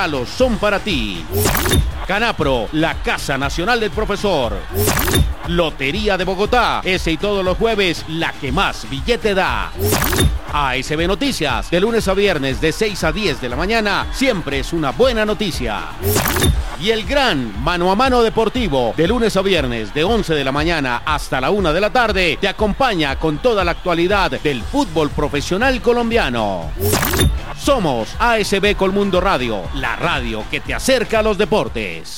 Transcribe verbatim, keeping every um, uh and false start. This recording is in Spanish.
regalos son para ti. Canapro, la Casa Nacional del Profesor. Lotería de Bogotá, ese y todos los jueves, la que más billete da. A S B Noticias, de lunes a viernes de seis a diez de la mañana, siempre es una buena noticia. Y el gran Mano a Mano Deportivo, de lunes a viernes de once de la mañana hasta la una de la tarde, te acompaña con toda la actualidad del fútbol profesional colombiano. Somos A S B Colmundo Radio, la radio que te acerca a los deportes.